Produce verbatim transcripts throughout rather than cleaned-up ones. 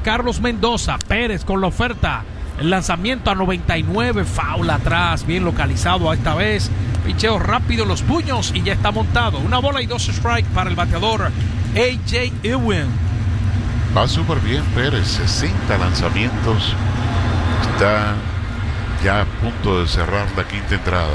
Carlos Mendoza. Pérez con la oferta. El lanzamiento a noventa y nueve, foul atrás, bien localizado esta vez. Picheo rápido en los puños y ya está montado. Una bola y dos strike para el bateador A J Ewing. Va súper bien Pérez, sesenta lanzamientos. Está ya a punto de cerrar la quinta entrada.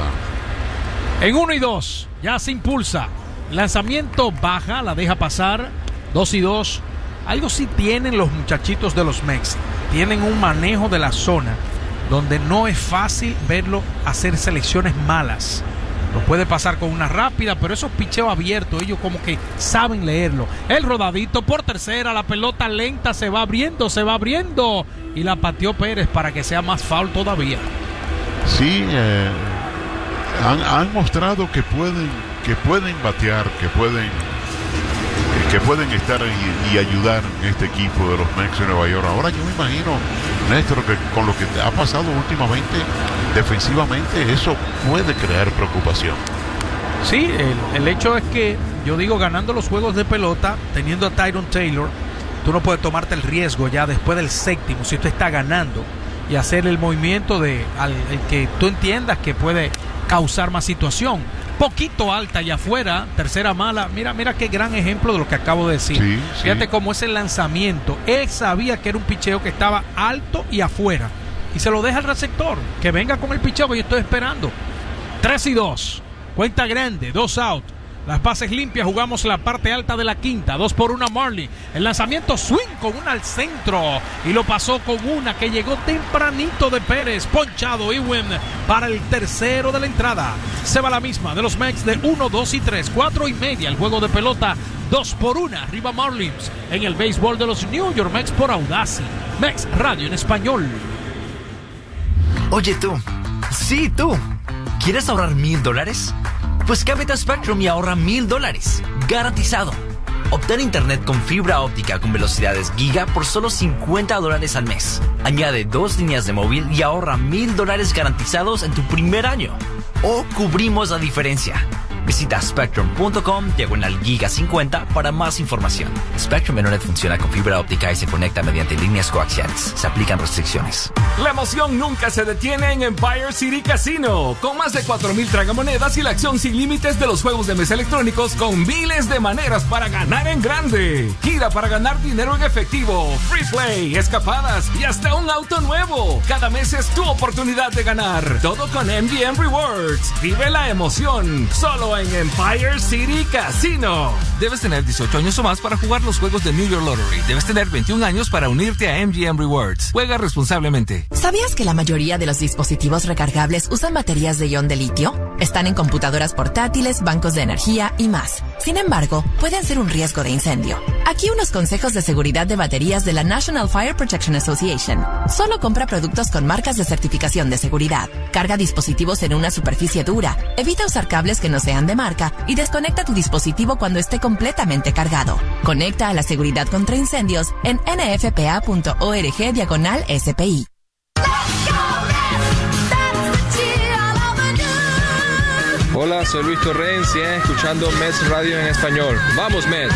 En uno y dos, ya se impulsa. Lanzamiento baja, la deja pasar. Dos y dos. Algo sí tienen los muchachitos de los Mex. Tienen un manejo de la zona donde no es fácil verlo hacer selecciones malas. Lo puede pasar con una rápida, pero esos picheos abiertos, ellos como que saben leerlo. El rodadito por tercera, la pelota lenta se va abriendo, se va abriendo. Y la pateó Pérez para que sea más foul todavía. Sí, eh, han, han mostrado que pueden, que pueden batear, que pueden... que pueden estar y, y ayudar en este equipo de los Mets de Nueva York. Ahora yo me imagino, Néstor, que con lo que ha pasado últimamente defensivamente, eso puede crear preocupación. Sí, el, el hecho es que yo digo, ganando los juegos de pelota, teniendo a Tyrone Taylor, tú no puedes tomarte el riesgo ya después del séptimo, si usted está ganando, y hacer el movimiento de al, el que tú entiendas que puede causar más situación. Poquito alta y afuera, tercera mala. Mira, mira qué gran ejemplo de lo que acabo de decir. Sí, Fíjate sí. cómo es el lanzamiento. Él sabía que era un picheo que estaba alto y afuera. Y se lo deja al receptor. Que venga con el picheo que yo estoy esperando. Tres y dos. Cuenta grande, dos out. Las bases limpias, jugamos la parte alta de la quinta. Dos por una Marley. El lanzamiento swing con una al centro. Y lo pasó con una que llegó tempranito de Pérez. Ponchado Ewing para el tercero de la entrada. Se va la misma de los Mets de uno, dos y tres. Cuatro y media el juego de pelota. Dos por una. Arriba Marlins. En el béisbol de los New York Mets por Audacy. Mets Radio en español. Oye tú. Sí, tú. ¿Quieres ahorrar mil dólares? Pues cámbiate a Spectrum y ahorra mil dólares. Garantizado. Obtén internet con fibra óptica con velocidades giga por solo cincuenta dólares al mes. Añade dos líneas de móvil y ahorra mil dólares garantizados en tu primer año. O cubrimos la diferencia. Visita spectrum.com diagonal giga cincuenta para más información. Spectrum Internet funciona con fibra óptica y se conecta mediante líneas coaxiales. Se aplican restricciones. La emoción nunca se detiene en Empire City Casino. Con más de cuatro mil tragamonedas y la acción sin límites de los juegos de mesa electrónicos con miles de maneras para ganar en grande. Gira para ganar dinero en efectivo, free play, escapadas y hasta un auto nuevo. Cada mes es tu oportunidad de ganar. Todo con M G M Rewards. Vive la emoción. Solo en Empire City Casino. Debes tener dieciocho años o más para jugar los juegos de New York Lottery. Debes tener veintiún años para unirte a M G M Rewards. Juega responsablemente. ¿Sabías que la mayoría de los dispositivos recargables usan baterías de ion de litio? Están en computadoras portátiles, bancos de energía y más. Sin embargo, pueden ser un riesgo de incendio. Aquí unos consejos de seguridad de baterías de la National Fire Protection Association. Solo compra productos con marcas de certificación de seguridad. Carga dispositivos en una superficie dura. Evita usar cables que no sean de marca y desconecta tu dispositivo cuando esté completamente cargado. Conecta a la seguridad contra incendios en nfpa.org diagonal SPI. Hola, soy Luis Torrens y escuchando Mets Radio en español. ¡Vamos, Mets!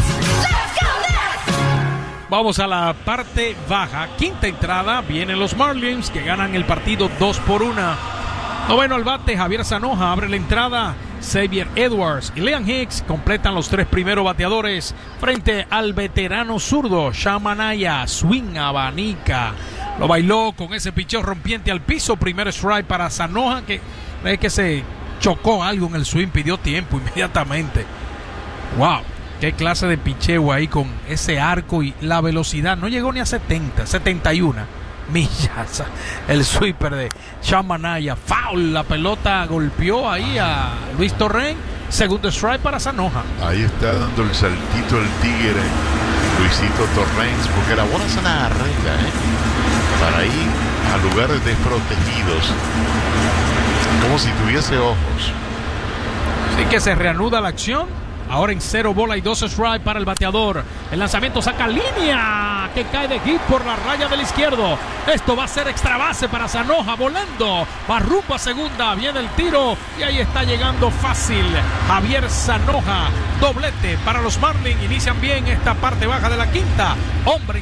Vamos a la parte baja. Quinta entrada. Vienen los Marlins que ganan el partido dos por una. Noveno al bate. Javier Zanoja abre la entrada. Xavier Edwards y Liam Hicks completan los tres primeros bateadores frente al veterano zurdo Shamanaya. Swing abanica. Lo bailó con ese picheo rompiente al piso. Primer strike para Zanoja, que cree que se chocó algo en el swing. Pidió tiempo inmediatamente. Wow, qué clase de picheo ahí con ese arco y la velocidad. No llegó ni a setenta, setenta y uno millas. El sweeper de Shamanaya. Foul, la pelota golpeó ahí a Luis Torrens. Segundo strike para Zanoja. Ahí está dando el saltito el tigre Luisito Torrens, porque la bola se la arregla, ¿eh? Para ir a lugares desprotegidos, como si tuviese ojos. Así que se reanuda la acción. Ahora en cero bola y dos strike para el bateador. El lanzamiento saca línea que cae de hit por la raya del izquierdo. Esto va a ser extra base para Zanoja volando. Va rumbo a segunda. Viene el tiro y ahí está llegando fácil Javier Zanoja. Doblete para los Marlins. Inician bien esta parte baja de la quinta. Hombre